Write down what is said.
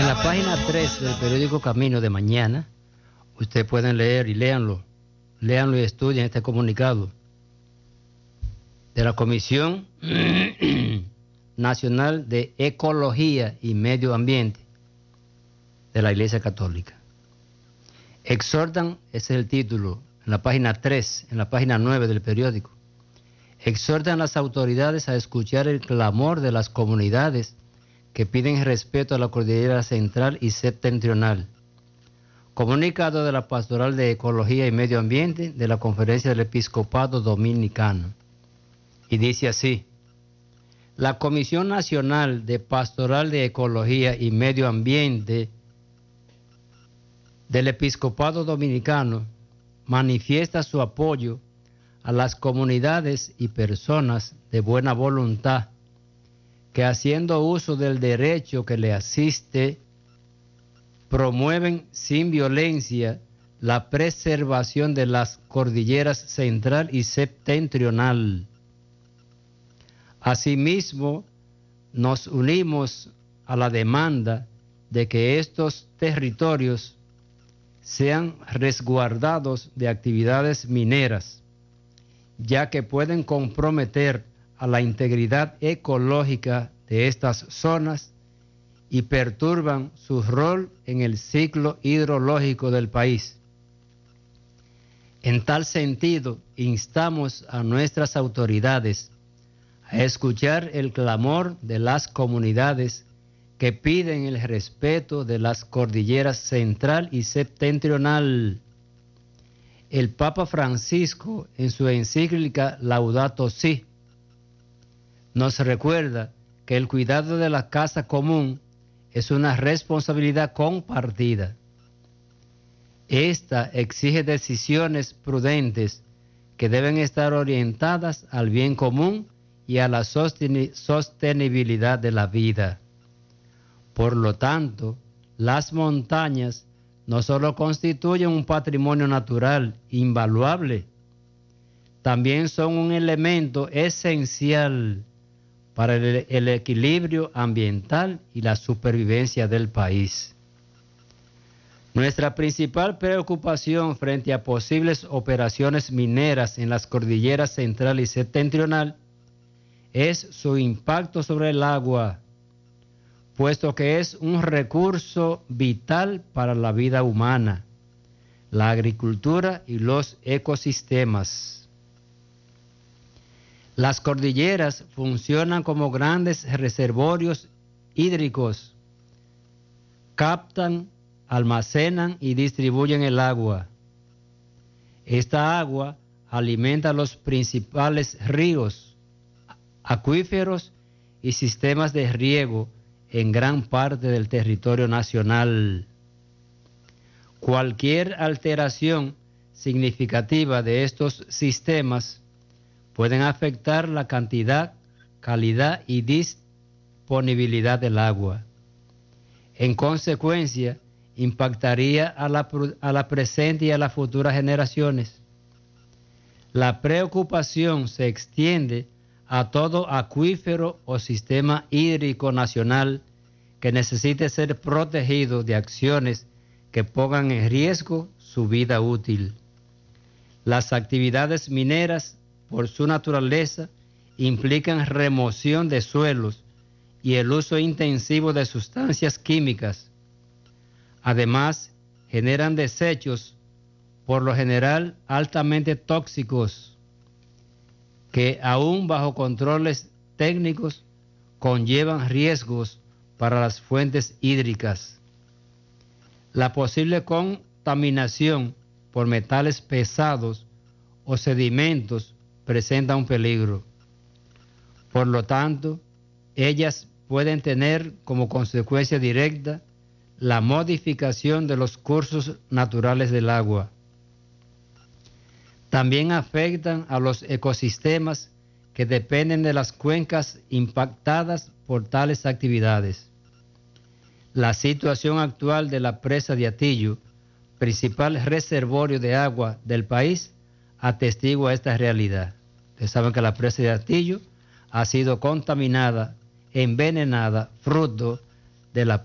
la página 3 del periódico Camino de mañana, ustedes pueden leer y léanlo y estudien este comunicado de la Comisión Nacional de Ecología y Medio Ambiente de la Iglesia Católica. Exhortan, ese es el título, en la página 3, en la página 9 del periódico. Exhortan a las autoridades a escuchar el clamor de las comunidades que piden respeto a la cordillera central y septentrional. Comunicado de la Pastoral de Ecología y Medio Ambiente de la Conferencia del Episcopado Dominicano. Y dice así: la Comisión Nacional de Pastoral de Ecología y Medio Ambiente del Episcopado Dominicano manifiesta su apoyo a las comunidades y personas de buena voluntad que, haciendo uso del derecho que le asiste, promueven sin violencia la preservación de las cordilleras central y septentrional. Asimismo, nos unimos a la demanda de que estos territorios sean resguardados de actividades mineras, ya que pueden comprometer a la integridad ecológica de estas zonas y perturban su rol en el ciclo hidrológico del país. En tal sentido, instamos a nuestras autoridades a escuchar el clamor de las comunidades que piden el respeto de las cordilleras central y septentrional. El Papa Francisco, en su encíclica Laudato Si, nos recuerda que el cuidado de la casa común es una responsabilidad compartida. Esta exige decisiones prudentes que deben estar orientadas al bien común y a la sostenibilidad de la vida. Por lo tanto, las montañas no solo constituyen un patrimonio natural invaluable, también son un elemento esencial para el equilibrio ambiental y la supervivencia del país. Nuestra principal preocupación frente a posibles operaciones mineras en las cordilleras central y septentrional es su impacto sobre el agua, puesto que es un recurso vital para la vida humana, la agricultura y los ecosistemas. Las cordilleras funcionan como grandes reservorios hídricos, captan, almacenan y distribuyen el agua. Esta agua alimenta los principales ríos, acuíferos y sistemas de riego en gran parte del territorio nacional. Cualquier alteración significativa de estos sistemas pueden afectar la cantidad, calidad y disponibilidad del agua. En consecuencia, impactaría a la presente y a las futuras generaciones. La preocupación se extiende a todo acuífero o sistema hídrico nacional que necesite ser protegido de acciones que pongan en riesgo su vida útil. Las actividades mineras, por su naturaleza, implican remoción de suelos y el uso intensivo de sustancias químicas. Además, generan desechos, por lo general altamente tóxicos, que aún bajo controles técnicos conllevan riesgos para las fuentes hídricas. La posible contaminación por metales pesados o sedimentos presenta un peligro. Por lo tanto, ellas pueden tener como consecuencia directa la modificación de los cursos naturales del agua. También afectan a los ecosistemas que dependen de las cuencas impactadas por tales actividades. La situación actual de la presa de Atillo, principal reservorio de agua del país, atestigua esta realidad. Ustedes saben que la presa de Atillo ha sido contaminada, envenenada, fruto de la